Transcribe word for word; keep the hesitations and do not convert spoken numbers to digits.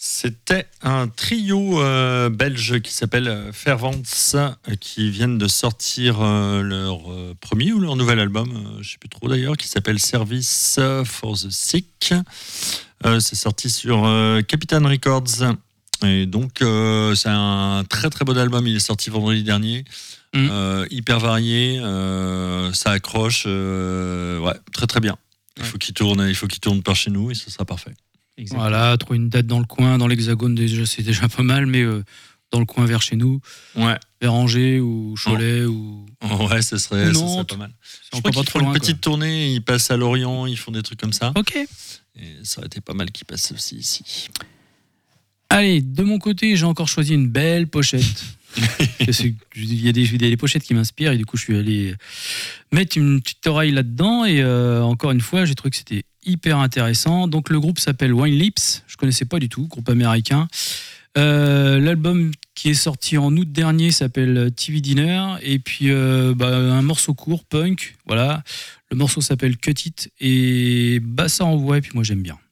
C'était un trio euh, belge qui s'appelle Fervance, euh, qui viennent de sortir euh, leur euh, premier ou leur nouvel album, euh, je ne sais plus trop d'ailleurs, qui s'appelle Service for the Sick. Euh, c'est sorti sur euh, Capitan Records. Et donc, euh, c'est un très très bon album. Il est sorti vendredi dernier. Mmh. Euh, hyper varié. Euh, ça accroche. Euh, ouais, très très bien. Il faut qu'il tourne, il faut qu'il tourne par chez nous et ce sera parfait. Exactement. Voilà, trouver une date dans le coin, dans l'Hexagone, déjà, c'est déjà pas mal, mais euh, dans le coin vers chez nous, ouais. vers Angers ou Cholet oh. ou. Oh ouais, ce serait, ce serait pas mal. Je crois qu'ils font une petite quoi. tournée, ils passent à Lorient, ils font des trucs comme ça. Ok. Et ça aurait été pas mal qu'ils passent aussi ici. Allez, de mon côté, j'ai encore choisi une belle pochette. Il y a des, des pochettes qui m'inspirent et du coup, je suis allé mettre une petite oreille là-dedans et euh, encore une fois, j'ai trouvé que c'était hyper intéressant. Donc, le groupe s'appelle Wine Lips. Je connaissais pas du tout, groupe américain. Euh, l'album qui est sorti en août dernier s'appelle T V Dinner et puis euh, bah, un morceau court, punk. Voilà, le morceau s'appelle Cut It et bah ça envoie et puis moi j'aime bien.